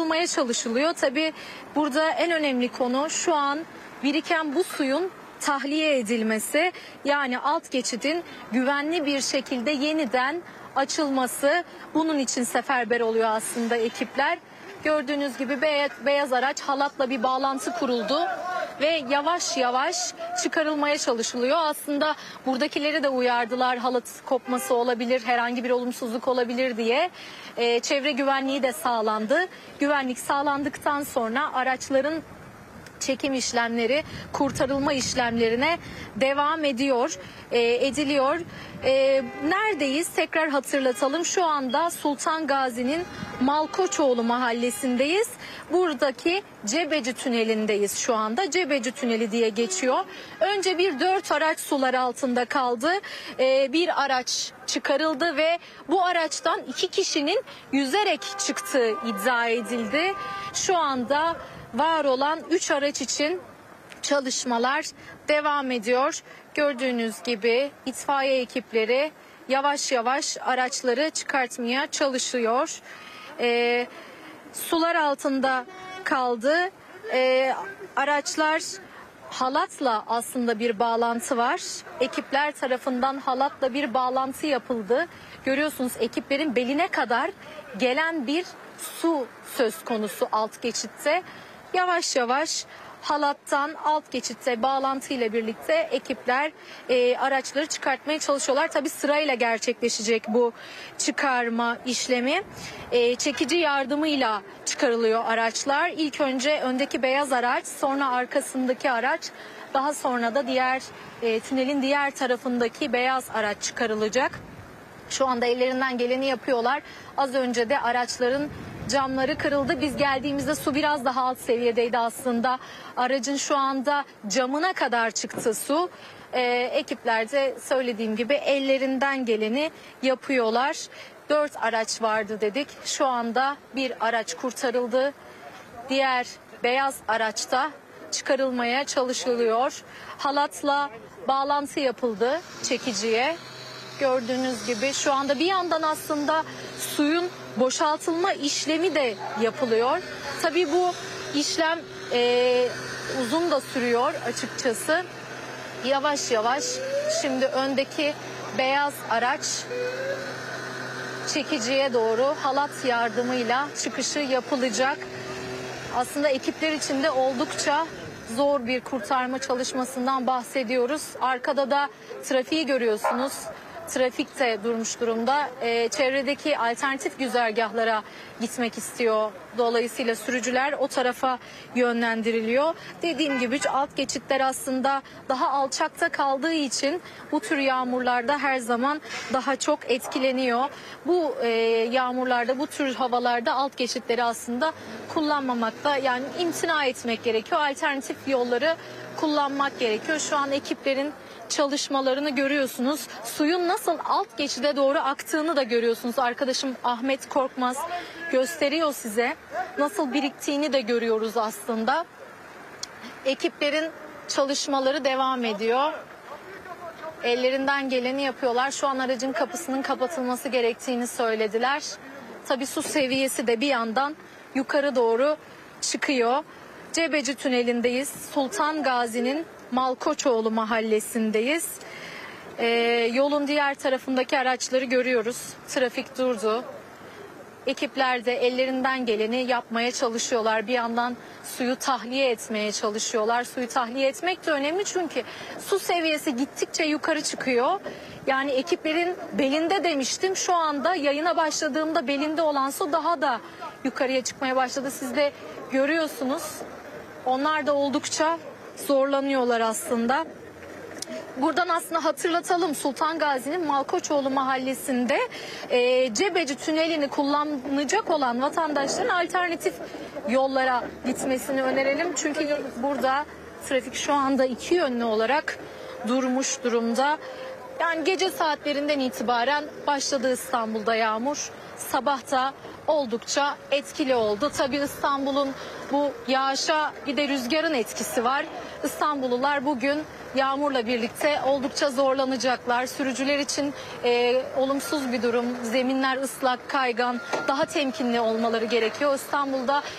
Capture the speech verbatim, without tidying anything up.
çıkarılmaya çalışılıyor. Tabii burada en önemli konu şu an biriken bu suyun tahliye edilmesi, yani alt geçidin güvenli bir şekilde yeniden açılması. Bunun için seferber oluyor aslında ekipler. Gördüğünüz gibi beyaz, beyaz araç halatla bir bağlantı kuruldu ve yavaş yavaş çıkarılmaya çalışılıyor. Aslında buradakileri de uyardılar, halat kopması olabilir, herhangi bir olumsuzluk olabilir diye. Ee, çevre güvenliği de sağlandı. Güvenlik sağlandıktan sonra araçların çekim işlemleri, kurtarılma işlemlerine devam ediyor, e, ediliyor. E, neredeyiz? Tekrar hatırlatalım. Şu anda Sultan Gazi'nin Malkoçoğlu mahallesindeyiz. Buradaki Cebeci Tüneli'ndeyiz şu anda. Cebeci Tüneli diye geçiyor. Önce bir dört araç sular altında kaldı. E, bir araç çıkarıldı ve bu araçtan iki kişinin yüzerek çıktığı iddia edildi. Şu anda var olan üç araç için çalışmalar devam ediyor. Gördüğünüz gibi itfaiye ekipleri yavaş yavaş araçları çıkartmaya çalışıyor. Ee, sular altında kaldı. Ee, araçlar halatla aslında bir bağlantı var. Ekipler tarafından halatla bir bağlantı yapıldı. Görüyorsunuz ekiplerin beline kadar gelen bir su söz konusu alt geçitte. Yavaş yavaş halattan alt geçitte bağlantıyla birlikte ekipler e, araçları çıkartmaya çalışıyorlar. Tabii sırayla gerçekleşecek bu çıkarma işlemi. E, çekici yardımıyla çıkarılıyor araçlar. İlk önce öndeki beyaz araç, sonra arkasındaki araç, daha sonra da diğer e, tünelin diğer tarafındaki beyaz araç çıkarılacak. Şu anda ellerinden geleni yapıyorlar. Az önce de araçların camları kırıldı. Biz geldiğimizde su biraz daha alt seviyedeydi aslında. Aracın şu anda camına kadar çıktı su. Ee, ekipler de söylediğim gibi ellerinden geleni yapıyorlar. Dört araç vardı dedik. Şu anda bir araç kurtarıldı. Diğer beyaz araçta çıkarılmaya çalışılıyor. Halatla bağlantı yapıldı çekiciye. Gördüğünüz gibi şu anda bir yandan aslında suyun boşaltılma işlemi de yapılıyor. Tabii bu işlem e, uzun da sürüyor açıkçası. Yavaş yavaş şimdi öndeki beyaz araç çekiciye doğru halat yardımıyla çıkışı yapılacak. Aslında ekipler için de oldukça zor bir kurtarma çalışmasından bahsediyoruz. Arkada da trafiği görüyorsunuz. Trafik de durmuş durumda. Ee, çevredeki alternatif güzergahlara gitmek istiyor. Dolayısıyla sürücüler o tarafa yönlendiriliyor. Dediğim gibi alt geçitler aslında daha alçakta kaldığı için bu tür yağmurlarda her zaman daha çok etkileniyor. Bu e, yağmurlarda, bu tür havalarda alt geçitleri aslında kullanmamakta, yani imtina etmek gerekiyor. Alternatif yolları kullanmak gerekiyor. Şu an ekiplerin çalışmalarını görüyorsunuz. Suyun nasıl alt geçide doğru aktığını da görüyorsunuz. Arkadaşım Ahmet Korkmaz gösteriyor size. Nasıl biriktiğini de görüyoruz aslında. Ekiplerin çalışmaları devam ediyor. Ellerinden geleni yapıyorlar. Şu an aracın kapısının kapatılması gerektiğini söylediler. Tabii su seviyesi de bir yandan yukarı doğru çıkıyor. Cebeci Tüneli'ndeyiz. Sultan Gazi'nin Malkoçoğlu mahallesindeyiz. Ee, yolun diğer tarafındaki araçları görüyoruz. Trafik durdu. Ekipler de ellerinden geleni yapmaya çalışıyorlar. Bir yandan suyu tahliye etmeye çalışıyorlar. Suyu tahliye etmek de önemli çünkü su seviyesi gittikçe yukarı çıkıyor. Yani ekiplerin belinde demiştim. Şu anda yayına başladığımda belinde olan su daha da yukarıya çıkmaya başladı. Siz de görüyorsunuz. Onlar da oldukça zorlanıyorlar aslında. Buradan aslında hatırlatalım, Sultan Gazi'nin Malkoçoğlu mahallesinde e, Cebeci Tüneli'ni kullanacak olan vatandaşların alternatif yollara gitmesini önerelim. Çünkü burada trafik şu anda iki yönlü olarak durmuş durumda. Yani gece saatlerinden itibaren başladı İstanbul'da yağmur. Sabah da oldukça etkili oldu. Tabii İstanbul'un bu yağışa bir de rüzgarın etkisi var. İstanbullular bugün yağmurla birlikte oldukça zorlanacaklar. Sürücüler için e, olumsuz bir durum. Zeminler ıslak, kaygan, daha temkinli olmaları gerekiyor. İstanbul'da